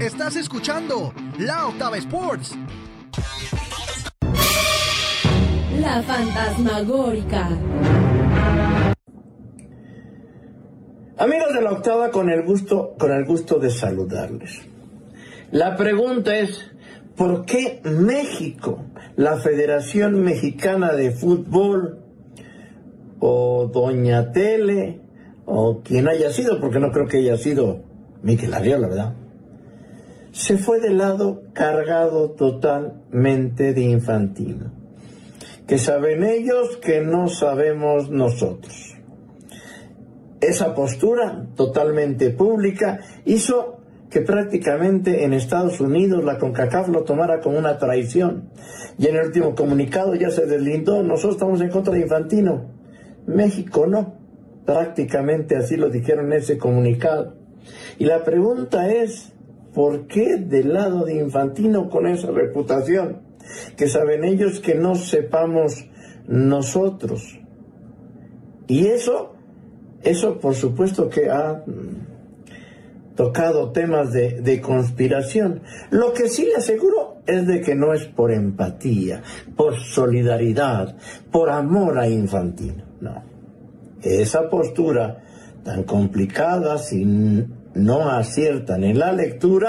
Estás escuchando La Octava Sports. La Fantasmagórica. Amigos de La Octava, con el gusto de saludarles. La pregunta es, ¿por qué México, la Federación Mexicana de Fútbol, o Doña Tele, o quien haya sido, porque no creo que haya sido Mikel Arriola, ¿verdad?, se fue del lado cargado totalmente de Infantino? Que saben ellos que no sabemos nosotros. Esa postura totalmente pública hizo que prácticamente en Estados Unidos la CONCACAF lo tomara como una traición. Y en el último comunicado ya se deslindó: nosotros estamos en contra de Infantino, México no. Prácticamente así lo dijeron en ese comunicado. Y la pregunta es, ¿por qué del lado de Infantino con esa reputación? Que saben ellos que no sepamos nosotros. Y eso por supuesto que ha tocado temas de conspiración. Lo que sí le aseguro es de que no es por empatía, por solidaridad, por amor a Infantino. No. Esa postura tan complicada, si no aciertan en la lectura,